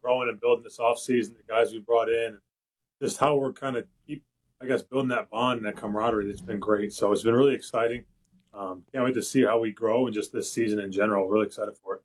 growing and building this offseason, the guys we brought in, just how we're kind of building that bond and that camaraderie. That's been great. So it's been really exciting. Can't wait to see how we grow and just this season in general. Really excited for it.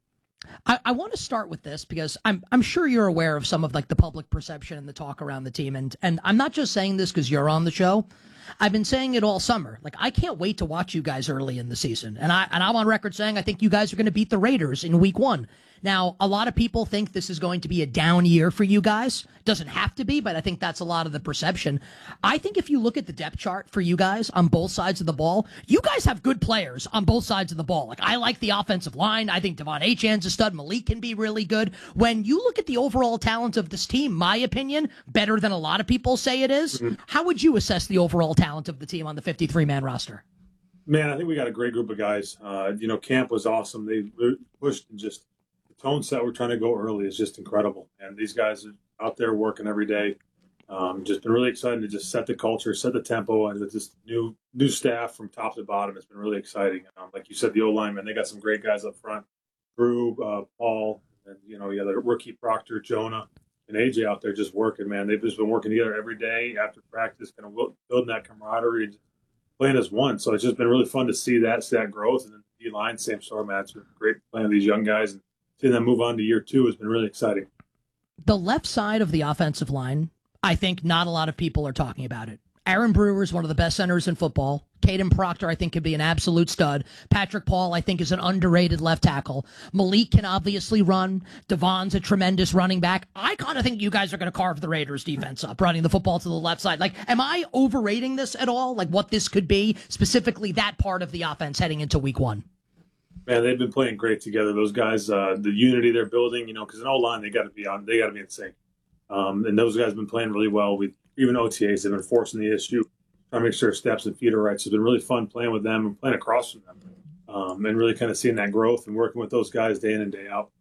I want to start with this because I'm sure you're aware of some of like the public perception and the talk around the team. And I'm not just saying this because you're on the show. I've been saying it all summer. Like, I can't wait to watch you guys early in the season. And I'm on record saying I think you guys are going to beat the Raiders in week 1. Now, a lot of people think this is going to be a down year for you guys. Doesn't have to be, but I think that's a lot of the perception. I think if you look at the depth chart for you guys on both sides of the ball, you guys have good players on both sides of the ball. Like, I like the offensive line. I think Devon Achane's a stud. Malik can be really good. When you look at the overall talent of this team, my opinion, better than a lot of people say it is. Mm-hmm. How would you assess the overall talent of the team on the 53-man roster? Man, I think we got a great group of guys. Camp was awesome. They pushed and just tone set we're trying to go early is just incredible. And these guys are out there working every day. Just been really excited to just set the culture, set the tempo, and with this new staff from top to bottom, it's been really exciting. Like you said, the O-linemen, they got some great guys up front. Drew, Paul, and, the rookie Proctor, Jonah, and AJ out there just working, man. They've just been working together every day after practice, kind of building that camaraderie and playing as one. So it's just been really fun to see that growth. And then the D-line, same story, man. It's been great playing with these young guys. And seeing them move on to year 2 has been really exciting. The left side of the offensive line, I think not a lot of people are talking about it. Aaron Brewer is one of the best centers in football. Caden Proctor, I think, could be an absolute stud. Patrick Paul, I think, is an underrated left tackle. Malik can obviously run. Devon's a tremendous running back. I kind of think you guys are going to carve the Raiders defense up, running the football to the left side. Like, am I overrating this at all? Like, what this could be, specifically that part of the offense heading into week 1? Man, they've been playing great together. Those guys, the unity they're building, because in O-line, they got to be in sync. And those guys have been playing really well. Even OTAs have been forcing the issue, trying to make sure steps and feet are right. So it's been really fun playing with them and playing across from them, and really kind of seeing that growth and working with those guys day in and day out.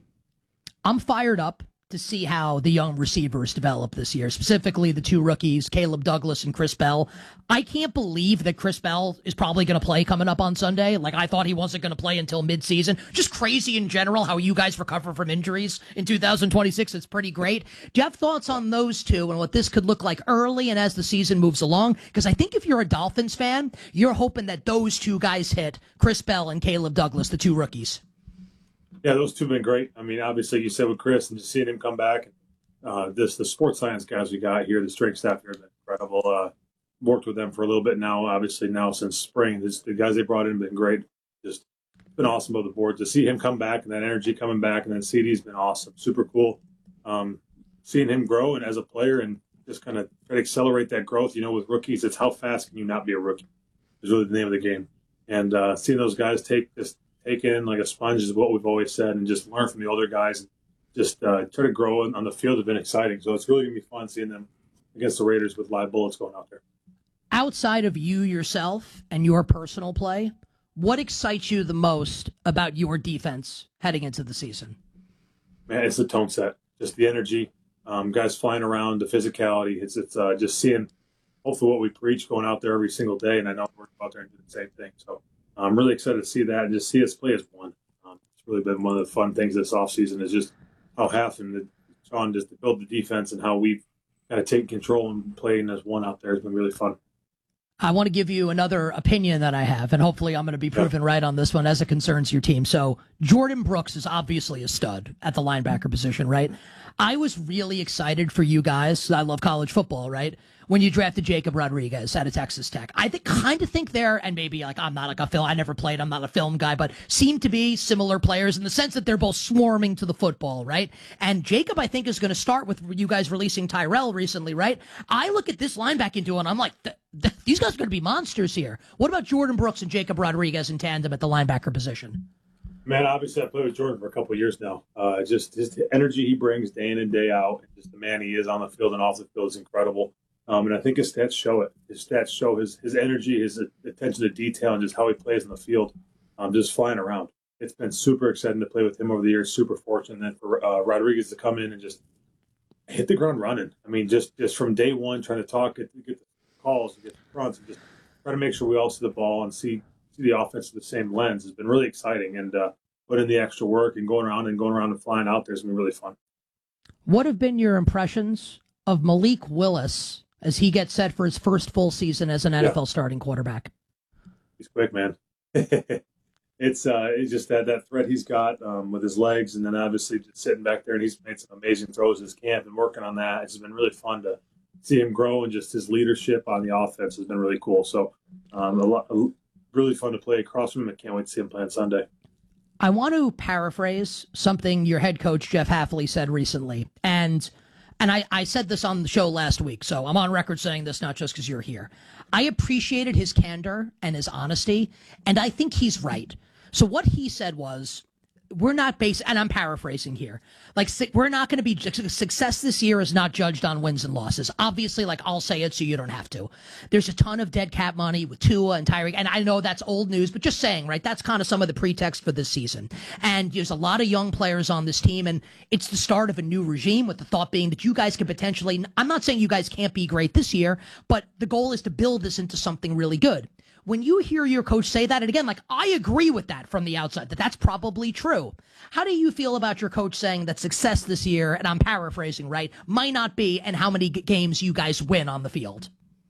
I'm fired up to see how the young receivers develop this year, specifically the 2 rookies, Caleb Douglas and Chris Bell. I can't believe that Chris Bell is probably going to play coming up on Sunday. Like, I thought he wasn't going to play until midseason. Just crazy in general how you guys recover from injuries in 2026. It's pretty great. Do you have thoughts on those 2 and what this could look like early and as the season moves along? Because I think if you're a Dolphins fan, you're hoping that those 2 guys hit, Chris Bell and Caleb Douglas, the 2 rookies. Yeah, those 2 have been great. I mean, obviously, you said with Chris and just seeing him come back. The sports science guys we got here, the strength staff here, have been incredible. Worked with them for a little bit now, obviously, now since spring. The guys they brought in have been great. Just been awesome on the board. To see him come back and that energy coming back, and then CD's been awesome. Super cool. Seeing him grow and as a player and just kind of try to accelerate that growth. With rookies, it's how fast can you not be a rookie is really the name of the game. And seeing those guys take in like a sponge is what we've always said, and just learn from the older guys and just try to grow on the field has been exciting. So it's really going to be fun seeing them against the Raiders with live bullets going out there. Outside of you yourself and your personal play, what excites you the most about your defense heading into the season? Man, it's the tone set, just the energy, guys flying around, the physicality. It's just seeing hopefully what we preach going out there every single day, and I know we're out there and do the same thing. So I'm really excited to see that and just see us play as one. It's really been one of the fun things this offseason is just how Hef and Sean just to build the defense and how we've kind of taken control and playing as one out there has been really fun. I want to give you another opinion that I have, and hopefully I'm going to be proven right on this one as it concerns your team. So Jordan Brooks is obviously a stud at the linebacker position, right? I was really excited for you guys. I love college football, right? When you drafted Jacob Rodriguez out of Texas Tech. I kind of think they're, and maybe like I'm not like a film, I never played, I'm not a film guy, but seem to be similar players in the sense that they're both swarming to the football, right? And Jacob, I think, is going to start with you guys releasing Tyrell recently, right? I look at this linebacking duo and I'm like, these guys are going to be monsters here. What about Jordan Brooks and Jacob Rodriguez in tandem at the linebacker position? Man, obviously I played with Jordan for a couple of years now. Just his energy he brings day in and day out, and just the man he is on the field and off the field is incredible. And I think his stats show it. His stats show his energy, his attention to detail, and just how he plays on the field, just flying around. It's been super exciting to play with him over the years, super fortunate. And then for Rodriguez to come in and just hit the ground running. I mean, just from day one, trying to talk, get the calls, get the fronts, and just try to make sure we all see the ball and see the offense through the same lens has been really exciting. And put in the extra work and going around and flying out there has been really fun. What have been your impressions of Malik Willis as he gets set for his first full season as an NFL starting quarterback? He's quick, man. It's just that threat he's got with his legs, and then obviously just sitting back there, and he's made some amazing throws this camp and working on that. It's been really fun to see him grow, and just his leadership on the offense has been really cool. So really fun to play across from him. I can't wait to see him play on Sunday. I want to paraphrase something your head coach, Jeff Hafley, said recently. And I said this on the show last week, so I'm on record saying this not just because you're here. I appreciated his candor and his honesty, and I think he's right. So what he said was, we're not based, and I'm paraphrasing here, like, we're not going to be, success this year is not judged on wins and losses. Obviously, like, I'll say it so you don't have to. There's a ton of dead cap money with Tua and Tyreek, and I know that's old news, but just saying, right, that's kind of some of the pretext for this season. And there's a lot of young players on this team, and it's the start of a new regime, with the thought being that you guys could potentially, I'm not saying you guys can't be great this year, but the goal is to build this into something really good. When you hear your coach say that, and again, like, I agree with that from the outside, that's probably true. How do you feel about your coach saying that success this year, and I'm paraphrasing, right, might not be, and how many games you guys win on the field?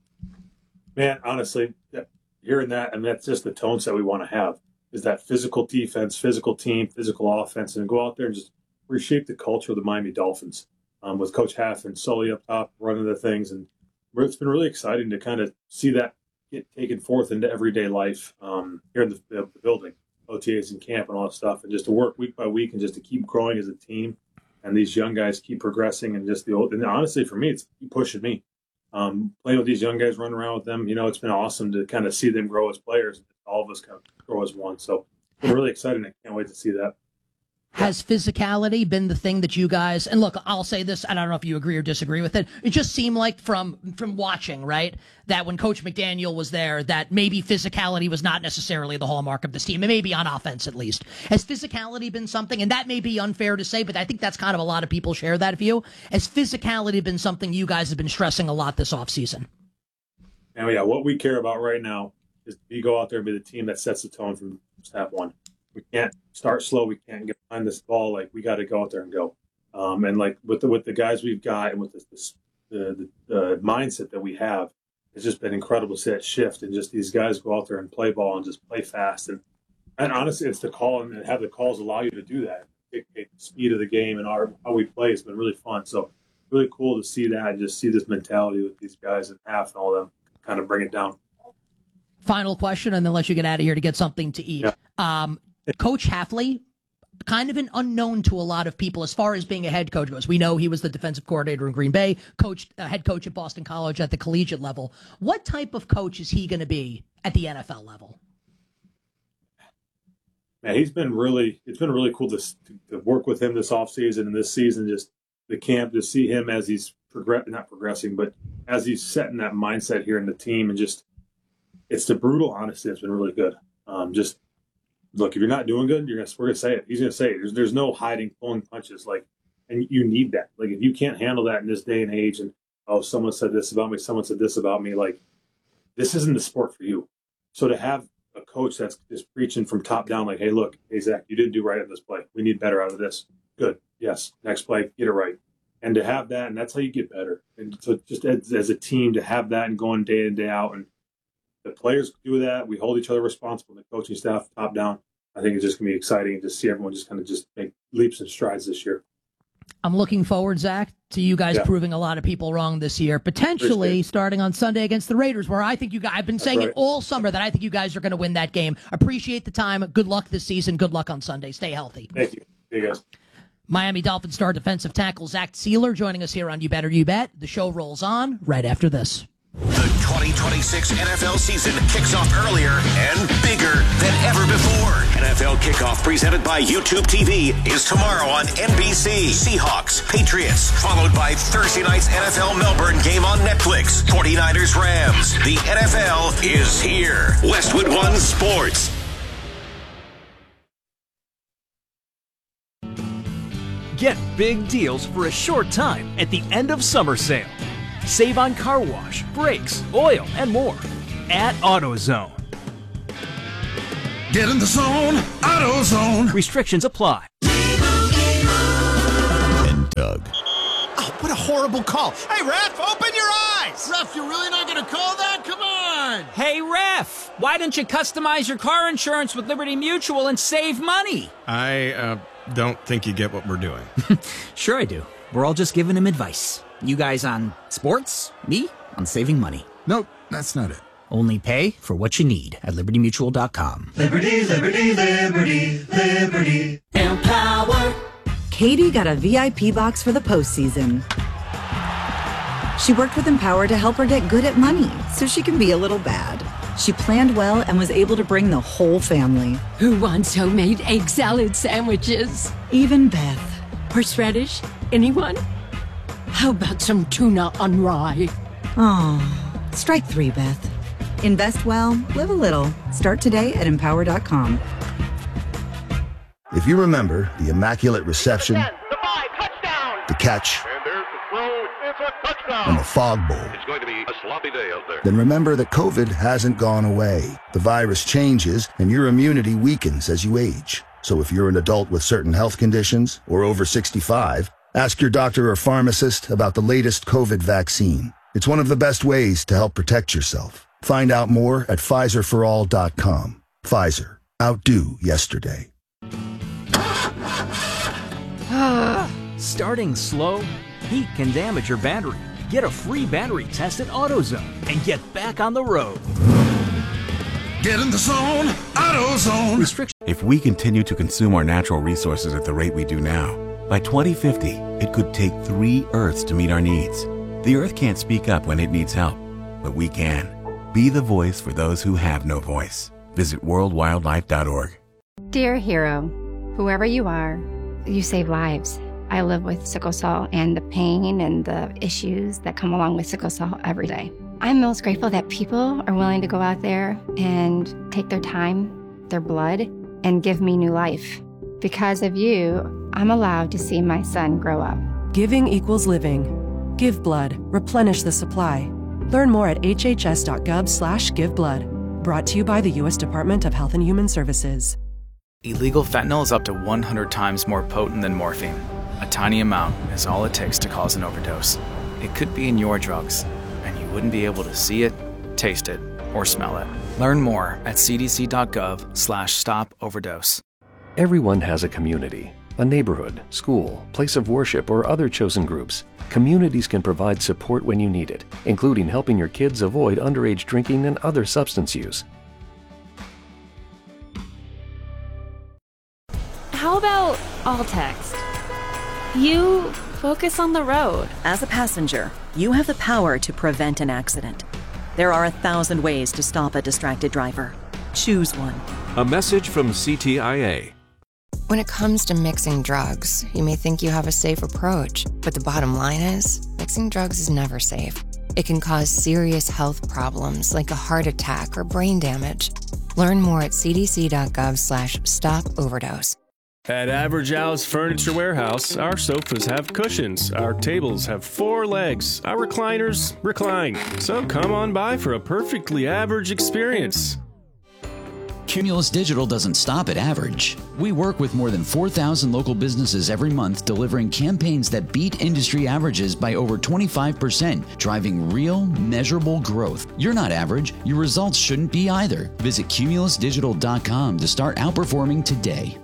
Man, honestly, hearing that, and that's just the tone that we want to have, is that physical defense, physical team, physical offense, and go out there and just reshape the culture of the Miami Dolphins with Coach Haff and Sully up top running the things. And it's been really exciting to kind of see that get taken forth into everyday life here in the building, OTAs and camp and all that stuff, and just to work week by week and just to keep growing as a team. And these young guys keep progressing, and and honestly, for me, it's keep pushing me. Playing with these young guys, running around with them, it's been awesome to kind of see them grow as players. All of us kind of grow as one. So it's really exciting. I can't wait to see that. Has physicality been the thing that you guys, and look, I'll say this, and I don't know if you agree or disagree with it, it just seemed like from watching, right, that when Coach McDaniel was there, that maybe physicality was not necessarily the hallmark of this team, and maybe on offense at least. Has physicality been something, and that may be unfair to say, but I think that's kind of a lot of people share that view. Has physicality been something you guys have been stressing a lot this offseason? And yeah, what we care about right now is we go out there and be the team that sets the tone from snap one. We can't start slow. We can't get behind this ball. Like, we got to go out there and go. And like with the guys we've got, and with the mindset that we have, it's just been incredible to see that shift. And just these guys go out there and play ball and just play fast. And honestly, it's the call, and have the calls allow you to do that. Dictate the speed of the game and how we play. It's been really fun. So really cool to see that and just see this mentality with these guys and Half and all them kind of bring it down. Final question, and then let you get out of here to get something to eat. Yeah. Coach Hafley, kind of an unknown to a lot of people as far as being a head coach goes. We know he was the defensive coordinator in Green Bay, head coach at Boston College at the collegiate level. What type of coach is he going to be at the NFL level? Man, it's been really cool to work with him this offseason and this season, just the camp, to see him as he's not progressing, but as he's setting that mindset here in the team, and just, it's the brutal honesty that's been really good. Just, look, if you're not doing good, we're going to say it. He's going to say it. There's no hiding, pulling punches. Like, and you need that. Like, if you can't handle that in this day and age, and, oh, someone said this about me, someone said this about me, like, this isn't the sport for you. So to have a coach that's just preaching from top down, like, hey, look, hey, Zach, you didn't do right in this play. We need better out of this. Good. Yes. Next play, get it right. And to have that, and that's how you get better. And so just as a team, to have that and going day in, day out, and the players do that. We hold each other responsible, the coaching staff, top down. I think it's just going to be exciting to see everyone just kind of just make leaps and strides this year. I'm looking forward, Zach, to you guys proving a lot of people wrong this year, potentially starting on Sunday against the Raiders, where I think you guys, I've been saying it all summer that I think you guys are going to win that game. Appreciate the time. Good luck this season. Good luck on Sunday. Stay healthy. Thank you. Hey, guys. Miami Dolphins star defensive tackle Zach Sieler joining us here on You Better You Bet. The show rolls on right after this. The 2026 NFL season kicks off earlier and bigger than ever before. NFL Kickoff, presented by YouTube TV, is tomorrow on NBC. Seahawks, Patriots, followed by Thursday night's NFL Melbourne game on Netflix. 49ers, Rams. The NFL is here. Westwood One Sports. Get big deals for a short time at the end of summer sale. Save on car wash, brakes, oil, and more at AutoZone. Get in the zone, AutoZone. Restrictions apply. And Doug. what a horrible call. Hey, ref, open your eyes! Ref, you're really not going to call that? Come on! Hey, ref, why don't you customize your car insurance with Liberty Mutual and save money? I don't think you get what we're doing. Sure I do. We're all just giving him advice. You guys on sports, me on saving money. Nope, that's not it. Only pay for what you need at libertymutual.com. Liberty, liberty, liberty, liberty. Empower. Katie got a VIP box for the postseason. She worked with Empower to help her get good at money so she can be a little bad. She planned well and was able to bring the whole family. Who wants homemade egg salad sandwiches? Even Beth. Horseradish? Anyone? How about some tuna on rye? Oh, strike 3, Beth. Invest well, live a little. Start today at Empower.com. If you remember the Immaculate Reception, the catch, and the fog bowl, it's going to be a sloppy day out there. then remember that COVID hasn't gone away. The virus changes and your immunity weakens as you age. So if you're an adult with certain health conditions or over 65, ask your doctor or pharmacist about the latest COVID vaccine. It's one of the best ways to help protect yourself. Find out more at PfizerForAll.com. Pfizer. Outdo yesterday. Starting slow, heat can damage your battery. Get a free battery test at AutoZone and get back on the road. Get in the zone, AutoZone. If we continue to consume our natural resources at the rate we do now, by 2050, it could take 3 Earths to meet our needs. The Earth can't speak up when it needs help, but we can. Be the voice for those who have no voice. Visit worldwildlife.org. Dear hero, whoever you are, you save lives. I live with sickle cell and the pain and the issues that come along with sickle cell every day. I'm most grateful that people are willing to go out there and take their time, their blood, and give me new life. Because of you, I'm allowed to see my son grow up. Giving equals living. Give blood. Replenish the supply. Learn more at hhs.gov/giveblood. Brought to you by the U.S. Department of Health and Human Services. Illegal fentanyl is up to 100 times more potent than morphine. A tiny amount is all it takes to cause an overdose. It could be in your drugs, and you wouldn't be able to see it, taste it, or smell it. Learn more at cdc.gov/stop-overdose. Everyone has a community, a neighborhood, school, place of worship, or other chosen groups. Communities can provide support when you need it, including helping your kids avoid underage drinking and other substance use. How about all text? You focus on the road. As a passenger, you have the power to prevent an accident. There are 1,000 ways to stop a distracted driver. Choose one. A message from CTIA. When it comes to mixing drugs, you may think you have a safe approach, but the bottom line is, mixing drugs is never safe. It can cause serious health problems like a heart attack or brain damage. Learn more at cdc.gov/stop-overdose. At Average Al's Furniture Warehouse, our sofas have cushions, our tables have 4 legs, our recliners recline. So come on by for a perfectly average experience. Cumulus Digital doesn't stop at average. We work with more than 4,000 local businesses every month, delivering campaigns that beat industry averages by over 25%, driving real, measurable growth. You're not average. Your results shouldn't be either. Visit cumulusdigital.com to start outperforming today.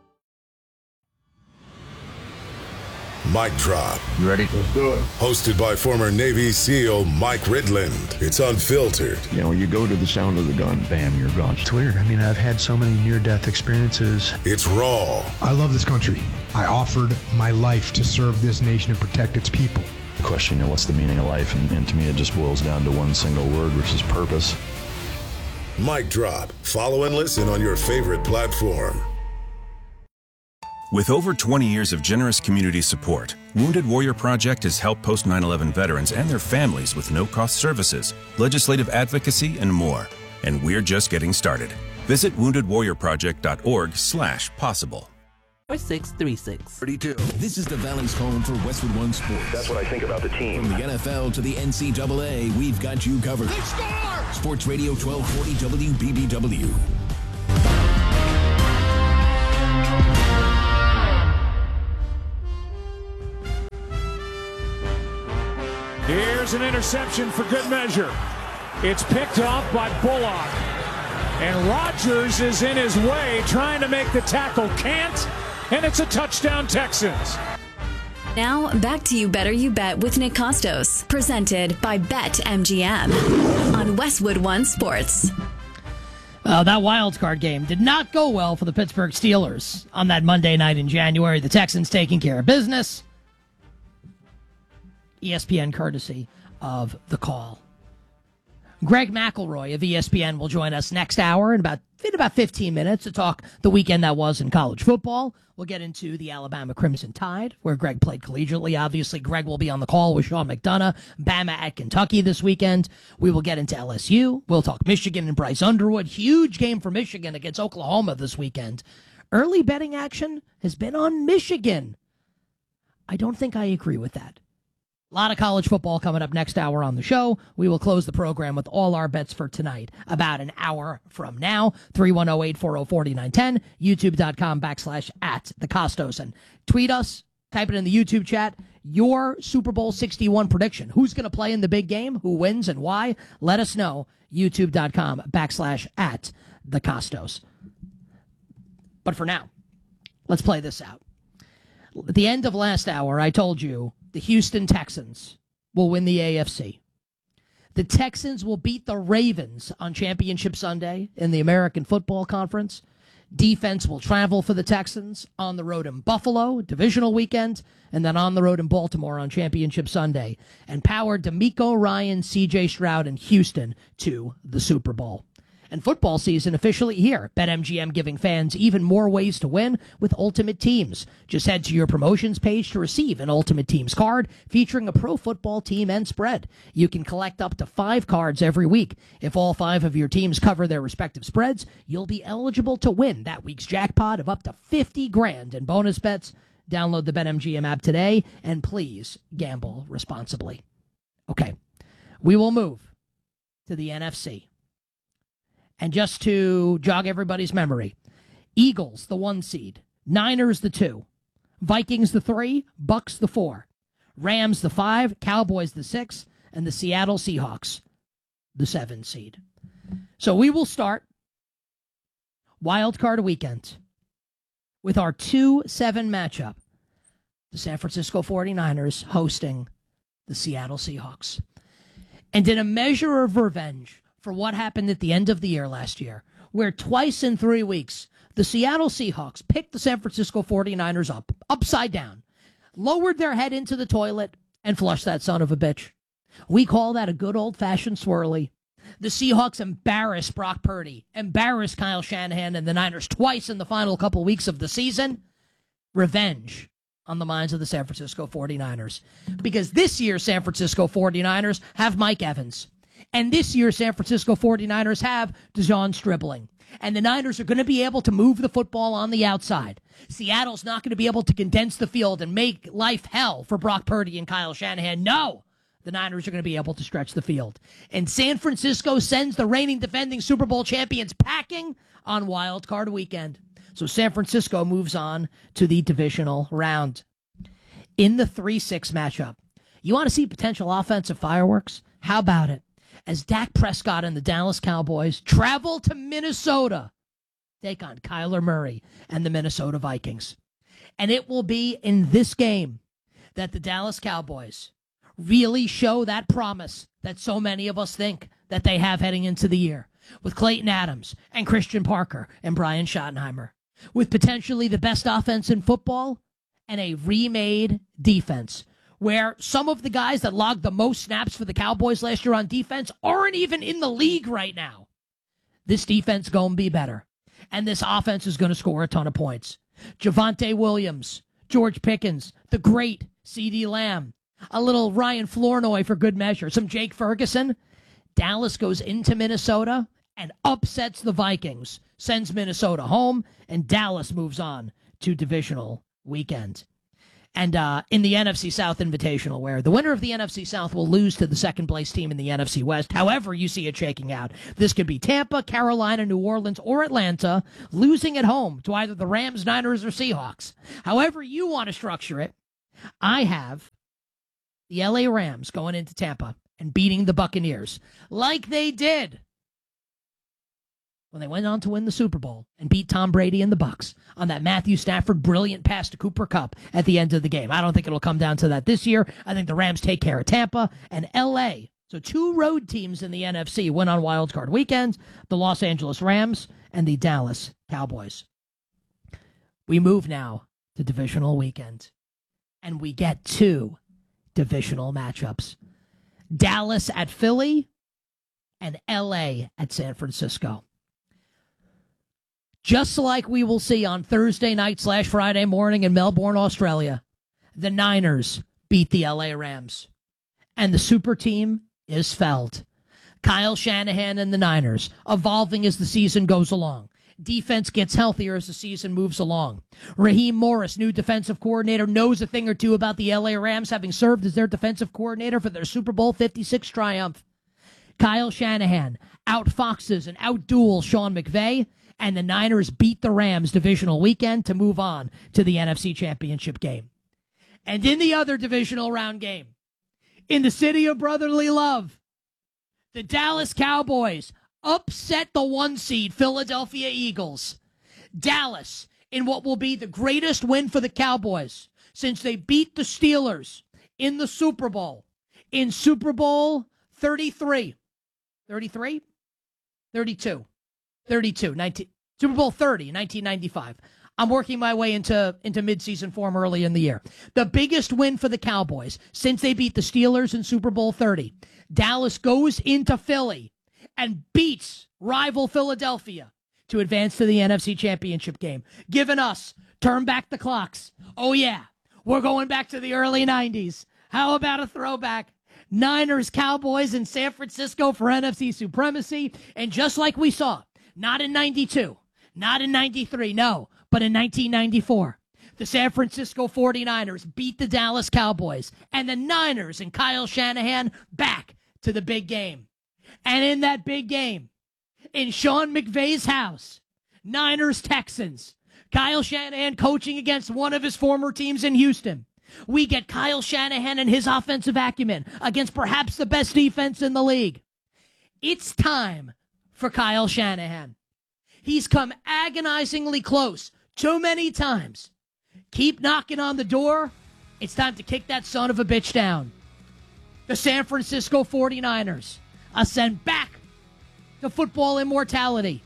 Mic Drop. You ready? Let's do it. Hosted by former Navy SEAL Mike Ridland. It's unfiltered. You know, you go to the sound of the gun, bam, you're gone. It's weird. I mean, I've had so many near-death experiences. It's raw. I love this country. I offered my life to serve this nation and protect its people. Question, you know, what's the meaning of life? And to me, it just boils down to one single word, which is purpose. Mic Drop. Follow and listen on your favorite platform. With over 20 years of generous community support, Wounded Warrior Project has helped post 9/11 veterans and their families with no-cost services, legislative advocacy, and more. And we're just getting started. Visit woundedwarriorproject.org/possible. 636. 32. This is the Valley's home for Westwood One Sports. That's what I think about the team. From the NFL to the NCAA, we've got you covered. They score! Sports Radio 1240 WBBW. Here's an interception for good measure. It's picked off by Bullock. And Rodgers is in his way, trying to make the tackle. Can't. And it's a touchdown, Texans. Now, back to You Better You Bet with Nick Costos. Presented by BetMGM on Westwood One Sports. That wild card game did not go well for the Pittsburgh Steelers on that Monday night in January. The Texans taking care of business. ESPN courtesy of The Call. Greg McElroy of ESPN will join us next hour in about 15 minutes to talk the weekend that was in college football. We'll get into the Alabama Crimson Tide, where Greg played collegiately. Obviously, Greg will be on the call with Sean McDonough, Bama at Kentucky this weekend. We will get into LSU. We'll talk Michigan and Bryce Underwood. Huge game for Michigan against Oklahoma this weekend. Early betting action has been on Michigan. I don't think I agree with that. A lot of college football coming up next hour on the show. We will close the program with all our bets for tonight about an hour from now. 310-840-4910, youtube.com/@thecostos. And tweet us, type it in the YouTube chat, your Super Bowl 61 prediction. Who's going to play in the big game? Who wins and why? Let us know. youtube.com/@thecostos. But for now, let's play this out. At the end of last hour, I told you the Houston Texans will win the AFC. The Texans will beat the Ravens on Championship Sunday in the American Football Conference. Defense will travel for the Texans on the road in Buffalo, divisional weekend, and then on the road in Baltimore on Championship Sunday, and power DeMeco Ryan, C.J. Stroud, and Houston to the Super Bowl. And football season officially here. BetMGM giving fans even more ways to win with Ultimate Teams. Just head to your promotions page to receive an Ultimate Teams card featuring a pro football team and spread. You can collect up to 5 cards every week. If all 5 of your teams cover their respective spreads, you'll be eligible to win that week's jackpot of up to $50,000 in bonus bets. Download the BetMGM app today, and please gamble responsibly. Okay, we will move to the NFC. And just to jog everybody's memory, Eagles, the 1 seed, Niners, the 2, Vikings, the 3, Bucks, the 4, Rams, the 5, Cowboys, the 6, and the Seattle Seahawks, the 7 seed. So we will start Wild Card Weekend with our 2-7 matchup, the San Francisco 49ers hosting the Seattle Seahawks. And in a measure of revenge for what happened at the end of the year last year, where twice in 3 weeks, the Seattle Seahawks picked the San Francisco 49ers up, upside down, lowered their head into the toilet, and flushed that son of a bitch. We call that a good old-fashioned swirly. The Seahawks embarrassed Brock Purdy, embarrassed Kyle Shanahan and the Niners twice in the final couple weeks of the season. Revenge on the minds of the San Francisco 49ers. Because this year, San Francisco 49ers have Mike Evans. And this year, San Francisco 49ers have DeJon Stribling. And the Niners are going to be able to move the football on the outside. Seattle's not going to be able to condense the field and make life hell for Brock Purdy and Kyle Shanahan. No! The Niners are going to be able to stretch the field. And San Francisco sends the reigning defending Super Bowl champions packing on Wild Card Weekend. So San Francisco moves on to the divisional round. In the 3-6 matchup, you want to see potential offensive fireworks? How about it? As Dak Prescott and the Dallas Cowboys travel to Minnesota, take on Kyler Murray and the Minnesota Vikings. And it will be in this game that the Dallas Cowboys really show that promise that so many of us think that they have heading into the year, with Clayton Adams and Christian Parker and Brian Schottenheimer, with potentially the best offense in football and a remade defense, where some of the guys that logged the most snaps for the Cowboys last year on defense aren't even in the league right now. This defense going to be better, and this offense is going to score a ton of points. Javonte Williams, George Pickens, the great CeeDee Lamb, a little Ryan Flournoy for good measure, some Jake Ferguson. Dallas goes into Minnesota and upsets the Vikings, sends Minnesota home, and Dallas moves on to divisional weekend. And in the NFC South Invitational, where the winner of the NFC South will lose to the second-place team in the NFC West, however you see it shaking out. This could be Tampa, Carolina, New Orleans, or Atlanta, losing at home to either the Rams, Niners, or Seahawks. However you want to structure it, I have the LA Rams going into Tampa and beating the Buccaneers like they did when they went on to win the Super Bowl and beat Tom Brady and the Bucs on that Matthew Stafford brilliant pass to Cooper Kupp at the end of the game. I don't think it'll come down to that this year. I think the Rams take care of Tampa and LA. So 2 road teams in the NFC win on Wild Card weekend, the Los Angeles Rams and the Dallas Cowboys. We move now to divisional weekend, and we get 2 divisional matchups. Dallas at Philly and LA at San Francisco. Just like we will see on Thursday night / Friday morning in Melbourne, Australia, the Niners beat the LA Rams. And the super team is felled. Kyle Shanahan and the Niners evolving as the season goes along. Defense gets healthier as the season moves along. Raheem Morris, new defensive coordinator, knows a thing or two about the LA Rams, having served as their defensive coordinator for their Super Bowl 56 triumph. Kyle Shanahan outfoxes and outduels Sean McVay, and the Niners beat the Rams divisional weekend to move on to the NFC Championship game. And in the other divisional round game, in the city of brotherly love, the Dallas Cowboys upset the 1 seed Philadelphia Eagles. Dallas, in what will be the greatest win for the Cowboys since they beat the Steelers in the Super Bowl, in Super Bowl 33. 33? 32. 32. Super Bowl 30, 1995. I'm working my way into midseason form early in the year. The biggest win for the Cowboys since they beat the Steelers in Super Bowl 30. Dallas goes into Philly and beats rival Philadelphia to advance to the NFC Championship game, giving us turn back the clocks. Oh, yeah, we're going back to the early 90s. How about a throwback? Niners, Cowboys, and San Francisco for NFC supremacy. And just like we saw, not in 92, not in 93, no, but in 1994, the San Francisco 49ers beat the Dallas Cowboys, and the Niners and Kyle Shanahan back to the big game. And in that big game, in Sean McVay's house, Niners-Texans, Kyle Shanahan coaching against one of his former teams in Houston. We get Kyle Shanahan and his offensive acumen against perhaps the best defense in the league. It's time for Kyle Shanahan. He's come agonizingly close too many times. Keep knocking on the door. It's time to kick that son of a bitch down. The San Francisco 49ers ascend back to football immortality.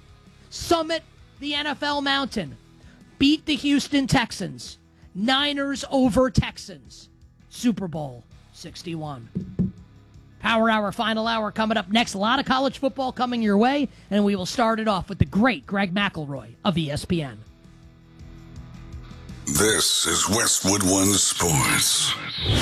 Summit the NFL mountain. Beat the Houston Texans. Niners over Texans. Super Bowl 61. Power Hour, final hour coming up next. A lot of college football coming your way, and we will start it off with the great Greg McElroy of ESPN. This is Westwood One Sports.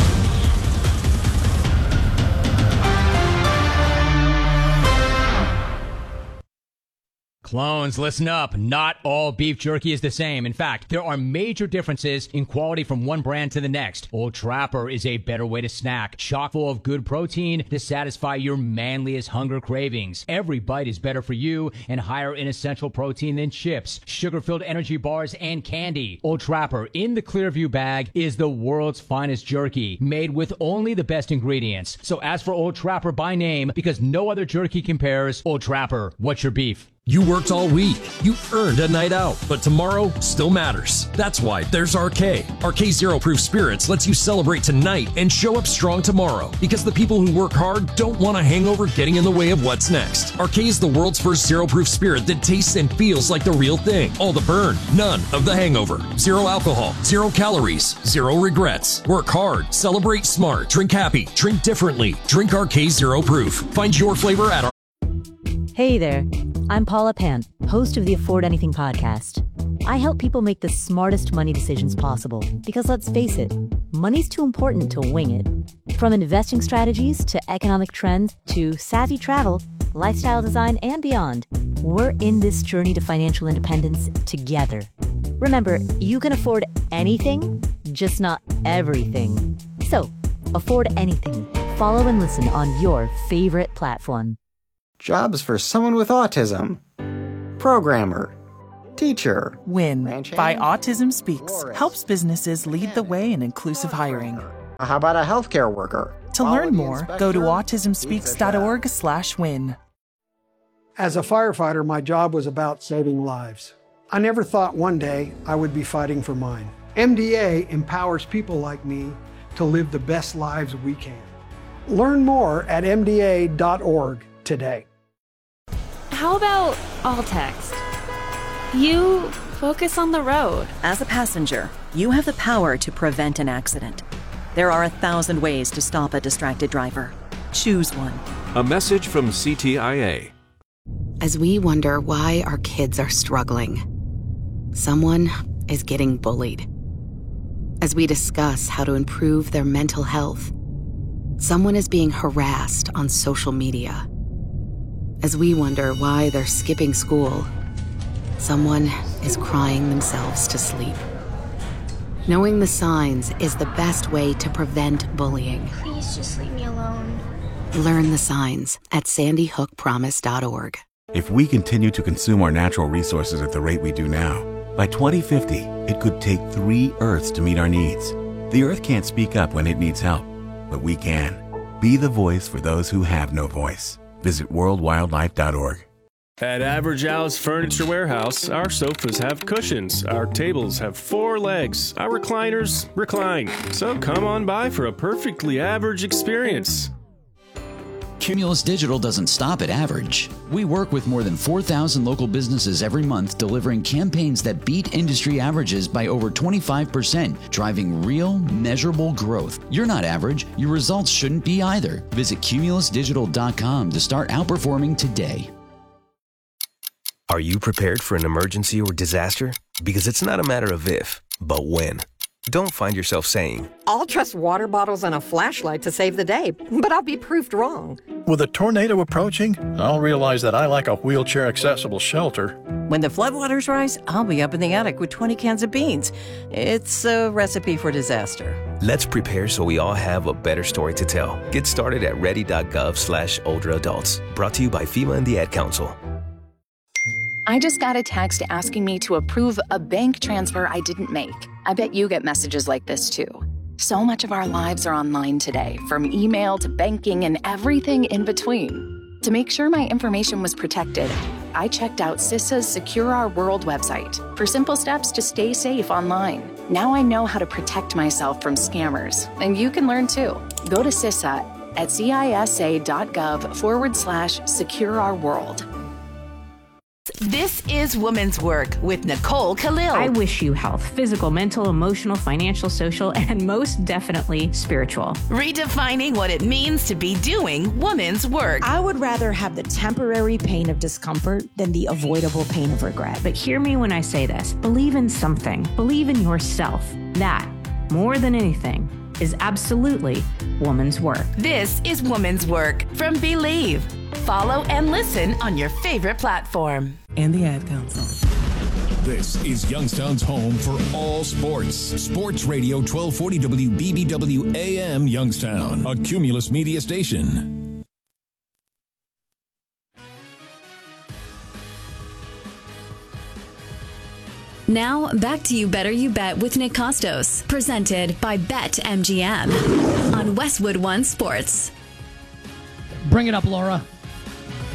Clones, listen up. Not all beef jerky is the same. In fact, there are major differences in quality from one brand to the next. Old Trapper is a better way to snack, chock full of good protein to satisfy your manliest hunger cravings. Every bite is better for you and higher in essential protein than chips, sugar-filled energy bars, and candy. Old Trapper in the Clearview bag is the world's finest jerky, made with only the best ingredients. So ask for Old Trapper by name because no other jerky compares. Old Trapper, what's your beef? You worked all week. You earned a night out, but tomorrow still matters. That's why there's RK. RK Zero Proof Spirits lets you celebrate tonight and show up strong tomorrow. Because the people who work hard don't want a hangover getting in the way of what's next. RK is the world's first zero proof spirit that tastes and feels like the real thing. All the burn, none of the hangover. Zero alcohol, 0 calories, 0 regrets. Work hard, celebrate smart, drink happy, drink differently. Drink RK Zero Proof. Find your flavor at Hey there, I'm Paula Pan, host of the Afford Anything podcast. I help people make the smartest money decisions possible because let's face it, money's too important to wing it. From investing strategies to economic trends to savvy travel, lifestyle design, and beyond, we're in this journey to financial independence together. Remember, you can afford anything, just not everything. So, afford anything. Follow and listen on your favorite platform. Jobs for someone with autism. Programmer. Teacher. WIN by Autism Speaks helps businesses lead the way in inclusive hiring. How about a healthcare worker? To learn more, go to autismspeaks.org/win. As a firefighter, my job was about saving lives. I never thought one day I would be fighting for mine. MDA empowers people like me to live the best lives we can. Learn more at mda.org today. How about all text? You focus on the road. As a passenger, you have the power to prevent an accident. There are 1,000 ways to stop a distracted driver. Choose one. A message from CTIA. As we wonder why our kids are struggling, someone is getting bullied. As we discuss how to improve their mental health, someone is being harassed on social media. As we wonder why they're skipping school, someone is crying themselves to sleep. Knowing the signs is the best way to prevent bullying. Please just leave me alone. Learn the signs at sandyhookpromise.org. If we continue to consume our natural resources at the rate we do now, by 2050, it could take 3 Earths to meet our needs. The Earth can't speak up when it needs help, but we can. Be the voice for those who have no voice. Visit worldwildlife.org. At Average Al's Furniture Warehouse, our sofas have cushions, our tables have 4 legs, our recliners recline. So come on by for a perfectly average experience. Cumulus Digital doesn't stop at average. We work with more than 4,000 local businesses every month, delivering campaigns that beat industry averages by over 25%, driving real, measurable growth. You're not average. Your results shouldn't be either. Visit cumulusdigital.com to start outperforming today. Are you prepared for an emergency or disaster? Because it's not a matter of if, but when. Don't find yourself saying, I'll trust water bottles and a flashlight to save the day, but I'll be proved wrong. With a tornado approaching, I'll realize that I lack a wheelchair-accessible shelter. When the floodwaters rise, I'll be up in the attic with 20 cans of beans. It's a recipe for disaster. Let's prepare so we all have a better story to tell. Get started at ready.gov/older adults. Brought to you by FEMA and the Ad Council. I just got a text asking me to approve a bank transfer I didn't make. I bet you get messages like this too. So much of our lives are online today, from email to banking and everything in between. To make sure my information was protected, I checked out CISA's Secure Our World website for simple steps to stay safe online. Now I know how to protect myself from scammers, and you can learn too. Go to CISA at cisa.gov/Secure Our World. This is Women's Work with Nicole Khalil. I wish you health, physical, mental, emotional, financial, social, and most definitely spiritual. Redefining what it means to be doing women's work. I would rather have the temporary pain of discomfort than the avoidable pain of regret. But hear me when I say this. Believe in something. Believe in yourself. That, more than anything, is absolutely woman's work. This is Woman's Work from Believe. Follow and listen on your favorite platform. And the Ad Council. This is Youngstown's home for all sports. Sports Radio 1240 WBBW AM Youngstown, a Cumulus media station. Now, back to You Better You Bet with Nick Costos, presented by BetMGM on Westwood One Sports. Bring it up, Laura.